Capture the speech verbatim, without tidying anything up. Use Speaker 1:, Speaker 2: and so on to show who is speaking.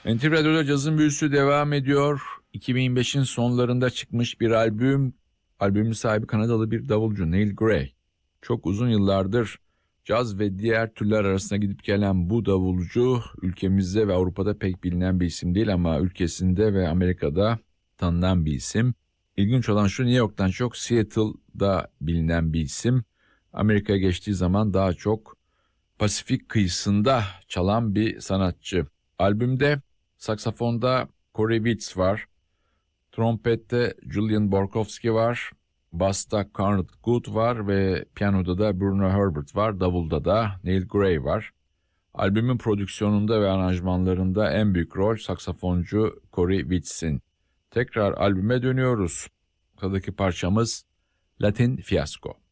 Speaker 1: N T V Radyo'da cazın büyüsü devam ediyor. iki bin beşin sonlarında çıkmış bir albüm. Albümün sahibi Kanadalı bir davulcu Neil Gray. Çok uzun yıllardır caz ve diğer türler arasında gidip gelen bu davulcu ülkemizde ve Avrupa'da pek bilinen bir isim değil ama ülkesinde ve Amerika'da tanınan bir isim. İlginç olan şu, New York'tan çok Seattle'da bilinen bir isim. Amerika'ya geçtiği zaman daha çok Pasifik kıyısında çalan bir sanatçı. Albümde saksafonda Corey Witz var, trompette Julian Borkowski var, basta Garnet Good var ve piyanoda da Bruno Herbert var, davulda da Neil Gray var. Albümün prodüksiyonunda ve aranjmanlarında en büyük rol saksafoncu Corey Witz'in. Tekrar albüme dönüyoruz. Sıradaki parçamız Latin Fiasco.